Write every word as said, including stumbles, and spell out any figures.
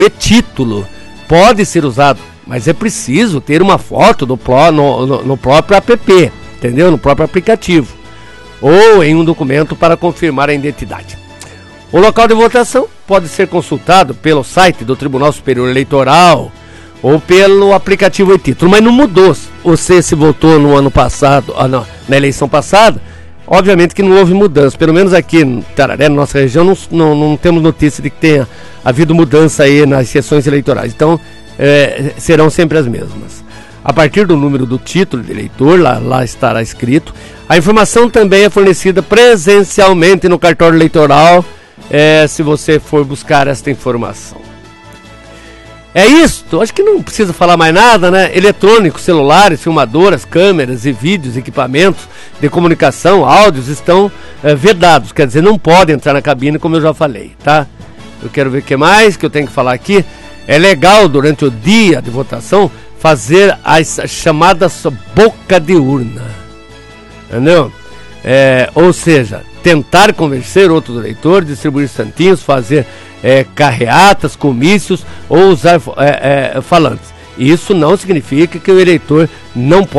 e-título pode ser usado, mas é preciso ter uma foto do pro, no, no, no próprio app, entendeu? No próprio aplicativo, ou em um documento para confirmar a identidade. O local de votação pode ser consultado pelo site do Tribunal Superior Eleitoral ou pelo aplicativo e-título, mas não mudou. Você se votou no ano passado, ah, não, na eleição passada, obviamente que não houve mudança, pelo menos aqui em Tararé, na nossa região, não, não, não temos notícia de que tenha havido mudança aí nas sessões eleitorais, então é, serão sempre as mesmas. A partir do número do título de eleitor, lá, lá estará escrito. A informação também é fornecida presencialmente no cartório eleitoral, é, se você for buscar esta informação. É isso, acho que não precisa falar mais nada, né? Eletrônicos, celulares, filmadoras, câmeras e vídeos, equipamentos de comunicação, áudios estão é, vedados, quer dizer, não podem entrar na cabine, como eu já falei, tá? Eu quero ver o que mais que eu tenho que falar aqui. É legal, durante o dia de votação, fazer as chamadas boca de urna, entendeu? É, ou seja, tentar convencer outros eleitores, distribuir santinhos, fazer é, carreatas, comícios ou usar é, é, falantes. Isso não significa que o eleitor não pode